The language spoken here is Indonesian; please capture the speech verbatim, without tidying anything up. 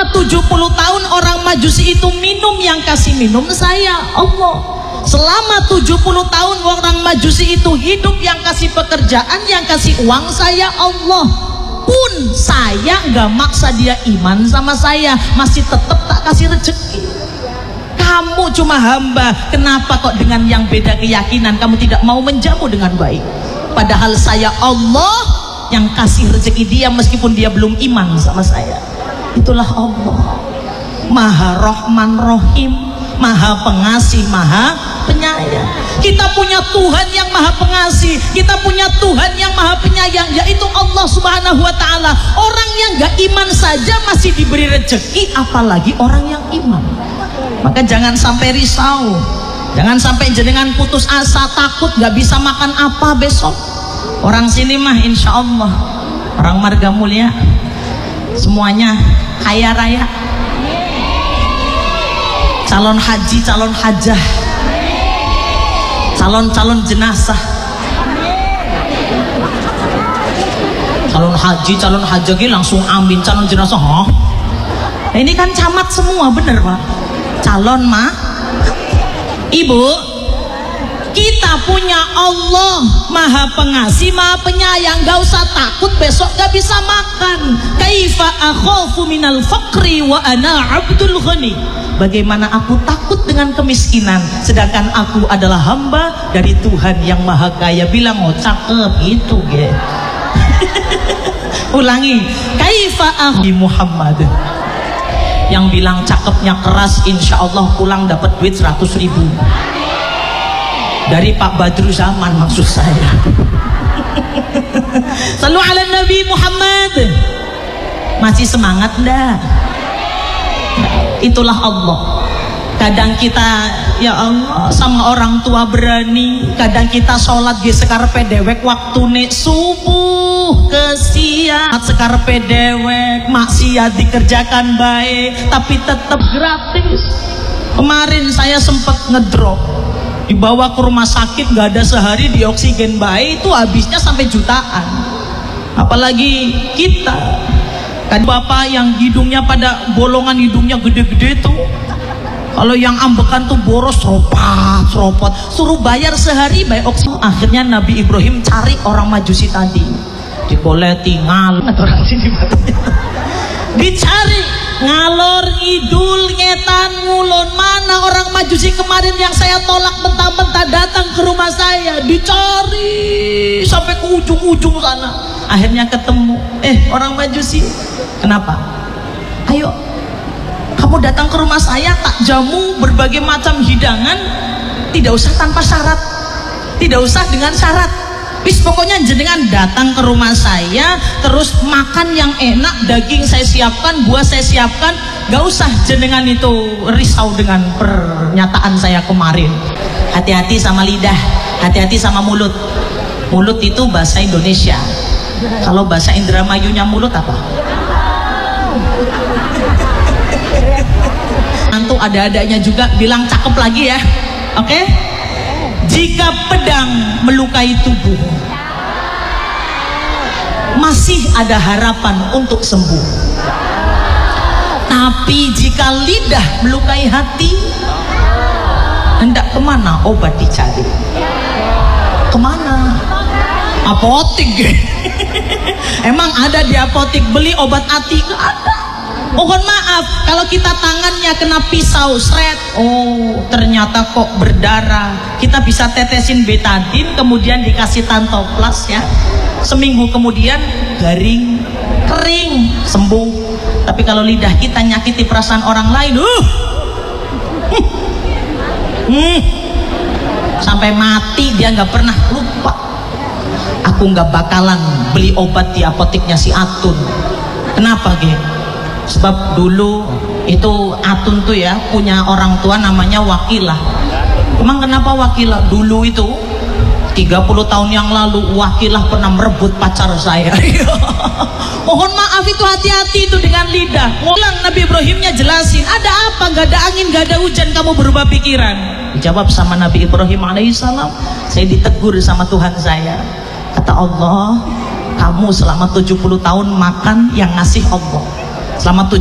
Selama tujuh puluh tahun orang Majusi itu minum, yang kasih minum saya Allah. Selama tujuh puluh tahun orang Majusi itu hidup, yang kasih pekerjaan, yang kasih uang saya Allah. Pun saya nggak maksa dia iman sama saya, masih tetap tak kasih rezeki. Kamu cuma hamba, kenapa kok dengan yang beda keyakinan kamu tidak mau menjamu dengan baik? Padahal saya Allah yang kasih rezeki dia meskipun dia belum iman sama saya. Itulah Allah, Maha Rahman Rahim, Maha Pengasih, Maha Penyayang. Kita punya Tuhan yang Maha Pengasih, kita punya Tuhan yang Maha Penyayang, yaitu Allah Subhanahu wa Ta'ala. Orang yang gak iman saja masih diberi rezeki, apalagi orang yang iman. Maka jangan sampai risau, jangan sampai jenengan putus asa, takut gak bisa makan apa besok. Orang sini mah insya Allah, orang marga mulia, semuanya kaya raya, calon haji, calon hajah, calon-calon jenazah, calon haji, calon hajah langsung amin, calon jenazah. Oh, nah, ini kan camat semua, bener Pak? Calon mah, Ibu. Kita punya Allah Maha Pengasih, Maha Penyayang. Gak usah takut besok gak bisa makan. Kaifa akhafu minal faqri wa ana abdul ghani. Bagaimana aku takut dengan kemiskinan sedangkan aku adalah hamba dari Tuhan yang Maha Kaya. Bilang oh cakep itu ge. Ulangi, kaifa akhi Muhammad. Yang bilang cakepnya keras, insya Allah pulang dapat duit seratus ribu dari Pak Badru Zaman, maksud saya. Sallu ala Nabi Muhammad. Masih semangat enggak? Itulah Allah. Kadang kita ya Allah sama orang tua berani, kadang kita sholat di sekarepe dewek waktu nek subuh kesiat sekarepe dewek, maksiat dikerjakan baik tapi tetap gratis. Kemarin saya sempat ngedrop, dibawa ke rumah sakit, nggak ada sehari di oksigen bayi, itu habisnya sampai jutaan. Apalagi kita kan bapak yang hidungnya pada bolongan hidungnya gede-gede tuh, kalau yang ambekan tuh boros, seropat seropot, suruh bayar sehari bayar oksigen. Akhirnya Nabi Ibrahim cari orang Majusi tadi, dikoleti ngal orang sini dicari ngalor ngidul ngetan ngulon. Mana orang Majusi kemarin yang saya tolak mentah-mentah datang ke rumah saya, dicari sampai ke ujung-ujung sana. Akhirnya ketemu, eh orang Majusi, kenapa? Ayo kamu datang ke rumah saya, tak jamu berbagai macam hidangan, tidak usah tanpa syarat, tidak usah dengan syarat. Bis pokoknya jenengan datang ke rumah saya, terus makan yang enak, daging saya siapkan, buah saya siapkan. Gak usah jenengan itu risau dengan pernyataan saya kemarin. Hati-hati sama lidah, hati-hati sama mulut. Mulut itu bahasa Indonesia. Kalau bahasa Indramayunya mulut apa? Nanti ada-adanya juga bilang cakep lagi ya. Oke? Okay? Jika pedang melukai tubuh, masih ada harapan untuk sembuh. Tapi jika lidah melukai hati, hendak kemana obat dicari? Kemana? Apotik. Emang ada di apotik beli obat hati? Ada. Mohon maaf kalau kita tangannya kena pisau seret, oh ternyata kok berdarah, kita bisa tetesin betadin kemudian dikasih tantoplas ya, seminggu kemudian garing kering sembuh. Tapi kalau lidah kita nyakiti perasaan orang lain, uh, hmm, sampai mati dia nggak pernah lupa. Aku nggak bakalan beli obat di apotiknya si Atun. Kenapa ge? Sebab dulu itu Atun tuh ya punya orang tua namanya Wakilah. Emang kenapa Wakilah? Dulu itu tiga puluh tahun yang lalu Wakilah pernah merebut pacar saya. Mohon maaf, itu hati-hati itu dengan lidah. Ngulang Nabi Ibrahimnya jelasin, ada apa? Gak ada angin, gak ada hujan, kamu berubah pikiran. Dijawab sama Nabi Ibrahim alaihissalam, saya ditegur sama Tuhan saya. Kata Allah, kamu selama tujuh puluh tahun makan yang ngasih Allah. Selama